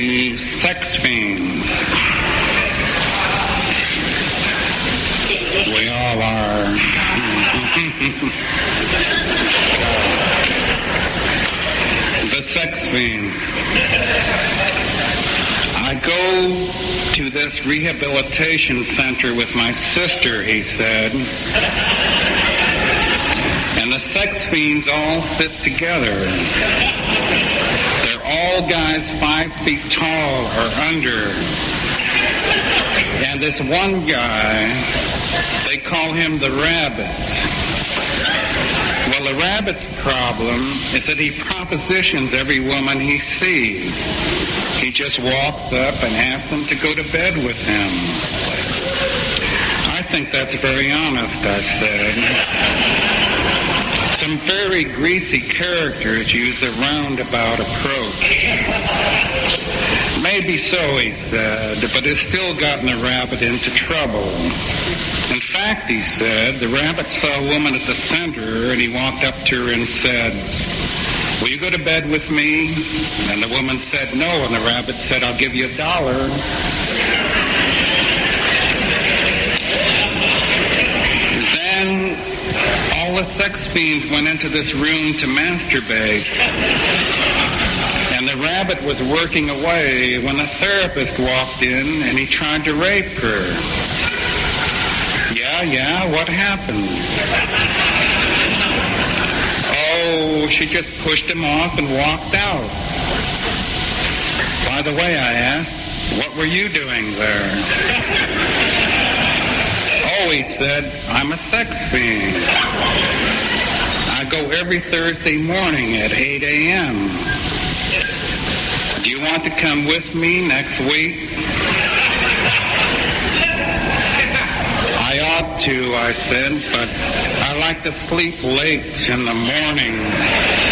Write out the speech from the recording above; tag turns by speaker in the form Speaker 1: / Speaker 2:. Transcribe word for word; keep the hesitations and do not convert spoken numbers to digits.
Speaker 1: The sex fiends. We all are. The sex fiends. I go to this rehabilitation center with my sister, he said. And the sex fiends all sit together. They're all guys five feet tall or under. And this one guy, they call him the Rabbit. Well, the Rabbit's problem is that he propositions every woman he sees. He just walks up and asks them to go to bed with him. I think that's very honest, I said. Some very greasy characters use a roundabout approach. Maybe so, he said, but it's still gotten the Rabbit into trouble. In fact, he said, the Rabbit saw a woman at the center, and he walked up to her and said, "Will you go to bed with me?" And the woman said no, and the Rabbit said, "I'll give you a dollar." Then all the sex fiends went into this room to masturbate. And the Rabbit was working away when the therapist walked in and he tried to rape her. Yeah, yeah, what happened? Oh, she just pushed him off and walked out. By the way, I asked, what were you doing there? Oh, he said, I'm a sex fiend. I go every Thursday morning at eight a.m. Do you want to come with me next week? I ought to, I said, but I like to sleep late in the morning.